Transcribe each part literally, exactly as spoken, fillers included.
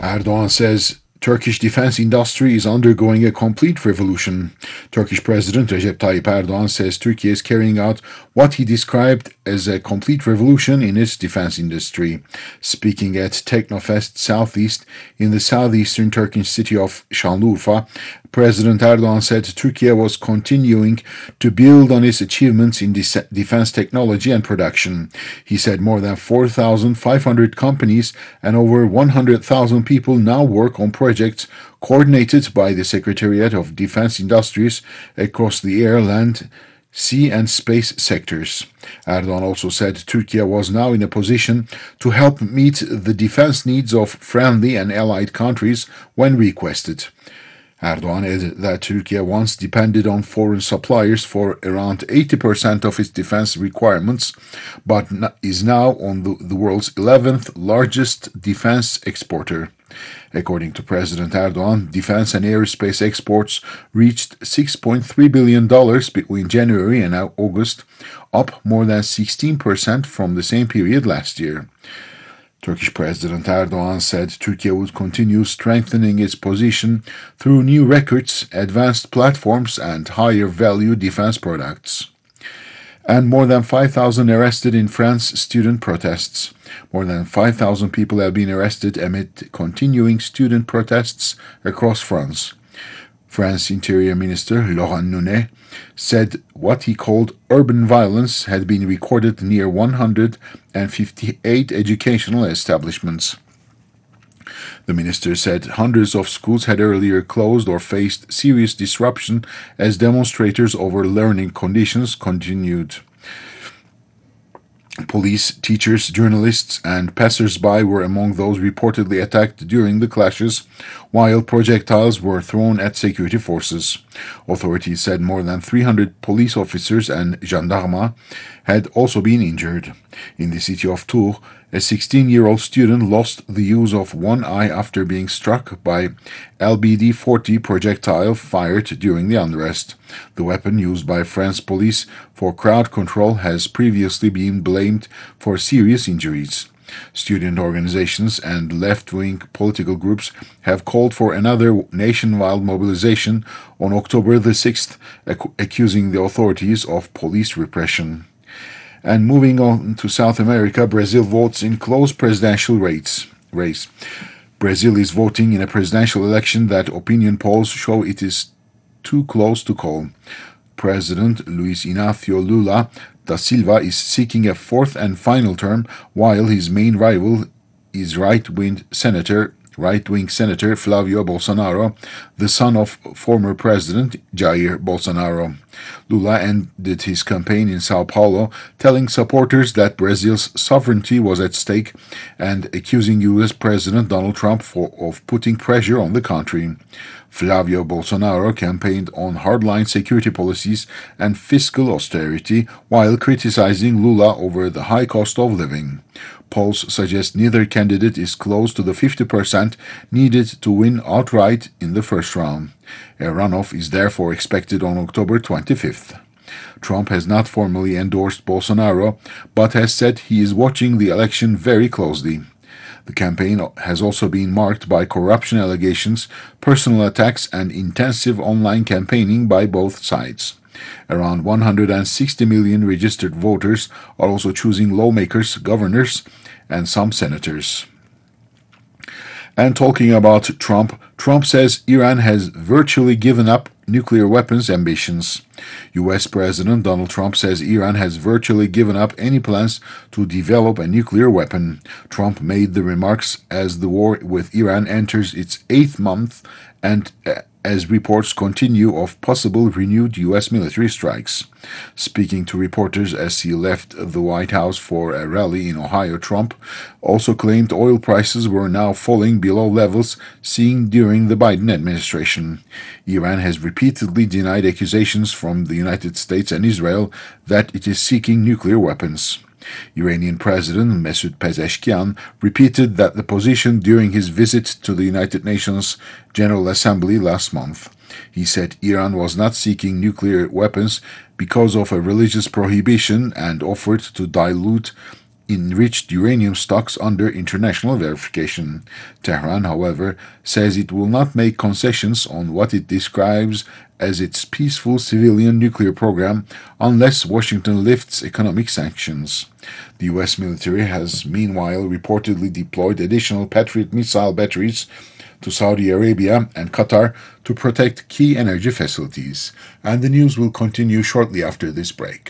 Erdogan says Turkish defense industry is undergoing a complete revolution. Turkish President Recep Tayyip Erdogan says Turkey is carrying out what he described as a complete revolution in its defense industry. Speaking at Teknofest Southeast in the southeastern Turkish city of Şanlıurfa, President Erdogan said Turkey was continuing to build on its achievements in defense technology and production. He said more than four thousand five hundred companies and over one hundred thousand people now work on projects coordinated by the Secretariat of Defense Industries across the air, land, sea and space sectors. Erdogan also said Turkey was now in a position to help meet the defense needs of friendly and allied countries when requested. Erdogan added that Turkey once depended on foreign suppliers for around eighty percent of its defense requirements, but is now on the, the world's eleventh largest defense exporter. According to President Erdogan, defense and aerospace exports reached six point three billion dollars between January and August, up more than sixteen percent from the same period last year. Turkish President Erdogan said Turkey would continue strengthening its position through new records, advanced platforms, and higher value defense products. And more than five thousand arrested in France student protests. More than five thousand people have been arrested amid continuing student protests across France. France Interior Minister Laurent Nunez said what he called urban violence had been recorded near one hundred fifty-eight educational establishments. The minister said hundreds of schools had earlier closed or faced serious disruption as demonstrators over learning conditions continued. Police, teachers, journalists, and passers-by were among those reportedly attacked during the clashes, while projectiles were thrown at security forces. Authorities said more than three hundred police officers and gendarmes had also been injured. In the city of Tours, a sixteen-year-old student lost the use of one eye after being struck by L B D forty projectile fired during the unrest. The weapon used by France police for crowd control has previously been blamed for serious injuries. Student organizations and left-wing political groups have called for another nationwide mobilization on October the sixth, ac- accusing the authorities of police repression. And moving on to South America, Brazil votes in close presidential race. race. Brazil is voting in a presidential election that opinion polls show it is too close to call. President Luiz Inácio Lula da Silva is seeking a fourth and final term, while his main rival is right-wing Senator right-wing Senator Flavio Bolsonaro, the son of former President Jair Bolsonaro. Lula ended his campaign in Sao Paulo, telling supporters that Brazil's sovereignty was at stake and accusing U S President Donald Trump for, of putting pressure on the country. Flavio Bolsonaro campaigned on hardline security policies and fiscal austerity while criticizing Lula over the high cost of living. Polls suggest neither candidate is close to the fifty percent needed to win outright in the first round. A runoff is therefore expected on October twenty-fifth. Trump has not formally endorsed Bolsonaro, but has said he is watching the election very closely. The campaign has also been marked by corruption allegations, personal attacks, and intensive online campaigning by both sides. Around one hundred sixty million registered voters are also choosing lawmakers, governors, and some senators. And talking about Trump, Trump says Iran has virtually given up nuclear weapons ambitions. U S President Donald Trump says Iran has virtually given up any plans to develop a nuclear weapon. Trump made the remarks as the war with Iran enters its eighth month and uh, as reports continue of possible renewed U S military strikes. Speaking to reporters as he left the White House for a rally in Ohio, Trump also claimed oil prices were now falling below levels seen during the Biden administration. Iran has repeatedly denied accusations from the United States and Israel that it is seeking nuclear weapons. Iranian President Masoud Pezeshkian repeated that the position during his visit to the United Nations General Assembly last month. He said Iran was not seeking nuclear weapons because of a religious prohibition and offered to dilute enriched uranium stocks under international verification. Tehran, however, says it will not make concessions on what it describes as its peaceful civilian nuclear program unless Washington lifts economic sanctions. The U S military has meanwhile reportedly deployed additional Patriot missile batteries to Saudi Arabia and Qatar to protect key energy facilities. And the news will continue shortly after this break.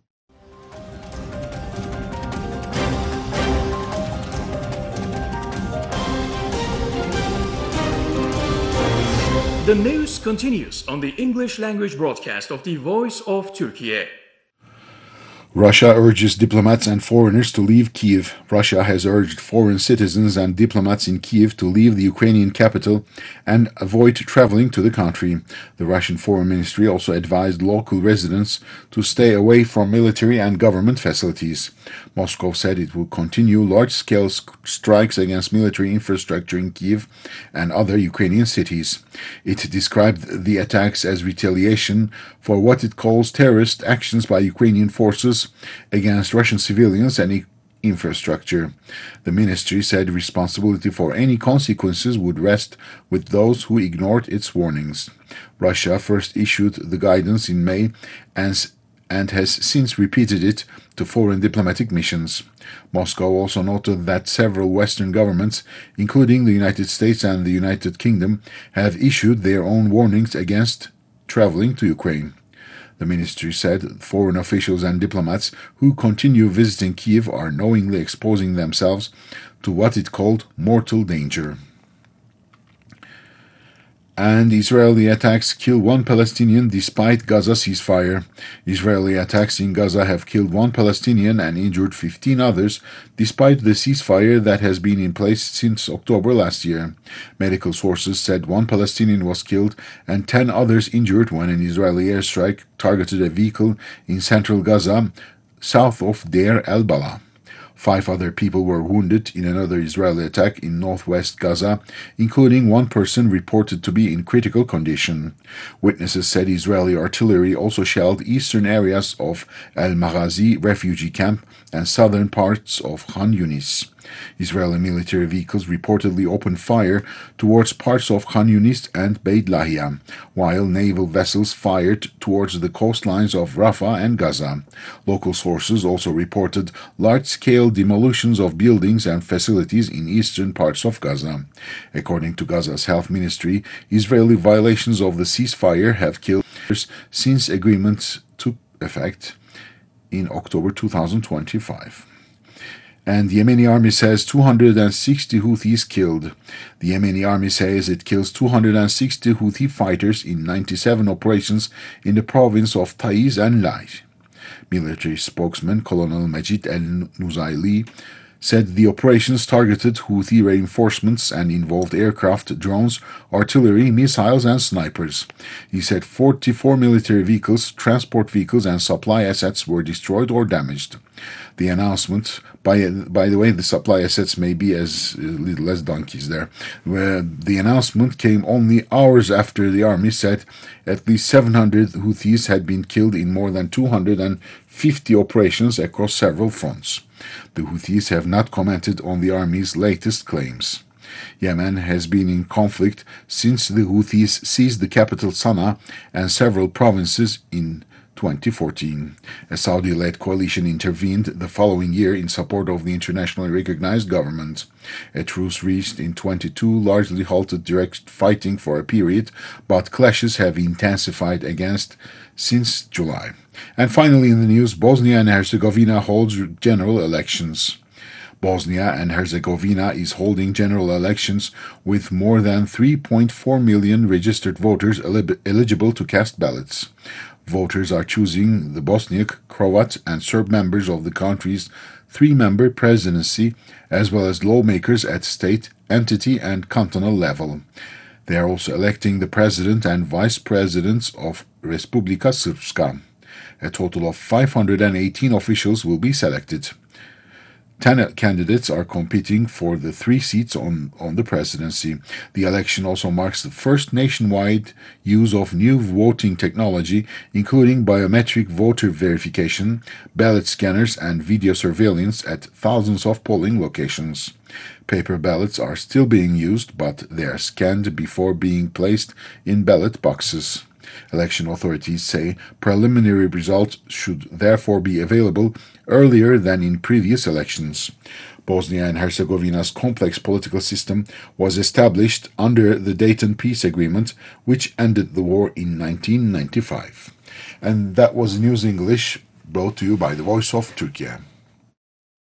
The news continues on the English language broadcast of the Voice of Turkey. Russia urges diplomats and foreigners to leave Kiev. Russia has urged foreign citizens and diplomats in Kiev to leave the Ukrainian capital and avoid traveling to the country. The Russian Foreign Ministry also advised local residents to stay away from military and government facilities. Moscow said it will continue large-scale strikes against military infrastructure in Kiev and other Ukrainian cities. It described the attacks as retaliation for what it calls terrorist actions by Ukrainian forces against Russian civilians and e- infrastructure. The ministry said responsibility for any consequences would rest with those who ignored its warnings. Russia first issued the guidance in May and, and has since repeated it to foreign diplomatic missions. Moscow also noted that several Western governments, including the United States and the United Kingdom, have issued their own warnings against traveling to Ukraine. The ministry said foreign officials and diplomats who continue visiting Kiev are knowingly exposing themselves to what it called mortal danger. And Israeli attacks kill one Palestinian despite Gaza ceasefire. Israeli attacks in Gaza have killed one Palestinian and injured fifteen others, despite the ceasefire that has been in place since October last year. Medical sources said one Palestinian was killed and ten others injured when an Israeli airstrike targeted a vehicle in central Gaza, south of Deir el-Balah. Five other people were wounded in another Israeli attack in northwest Gaza, including one person reported to be in critical condition. Witnesses said Israeli artillery also shelled eastern areas of Al-Maghazi refugee camp and southern parts of Khan Yunis. Israeli military vehicles reportedly opened fire towards parts of Khan Yunis and Beit Lahia, while naval vessels fired towards the coastlines of Rafah and Gaza. Local sources also reported large-scale demolitions of buildings and facilities in eastern parts of Gaza. According to Gaza's health ministry, Israeli violations of the ceasefire have killed since agreements took effect in October two thousand twenty-five. And the Yemeni army says two hundred sixty Houthis killed. The Yemeni army says it kills two hundred sixty Houthi fighters in ninety-seven operations in the province of Taiz and Lai. Military spokesman Colonel Majid el-Nuzaili said the operations targeted Houthi reinforcements and involved aircraft, drones, artillery, missiles, and snipers. He said forty-four military vehicles, transport vehicles, and supply assets were destroyed or damaged. The announcement, by, by the way, the supply assets may be as little as donkeys there. Where the announcement came only hours after the army said at least seven hundred Houthis had been killed in more than two hundred fifty operations across several fronts. The Houthis have not commented on the army's latest claims. Yemen has been in conflict since the Houthis seized the capital Sana'a and several provinces in twenty fourteen. A Saudi-led coalition intervened the following year in support of the internationally recognized government. A truce reached in twenty-two largely halted direct fighting for a period, but clashes have intensified against since July. And finally in the news, Bosnia and Herzegovina holds general elections. Bosnia and Herzegovina is holding general elections with more than three point four million registered voters eligible to cast ballots. Voters are choosing the Bosniak, Croat, and Serb members of the country's three-member presidency, as well as lawmakers at state, entity, and cantonal level. They are also electing the president and vice presidents of Republika Srpska. A total of five hundred eighteen officials will be selected. Ten candidates are competing for the three seats on, on the presidency. The election also marks the first nationwide use of new voting technology, including biometric voter verification, ballot scanners, and video surveillance at thousands of polling locations. Paper ballots are still being used, but they are scanned before being placed in ballot boxes. Election authorities say preliminary results should therefore be available earlier than in previous elections. Bosnia and Herzegovina's complex political system was established under the Dayton Peace Agreement, which ended the war in nineteen ninety-five. And that was News English, brought to you by the Voice of Turkey.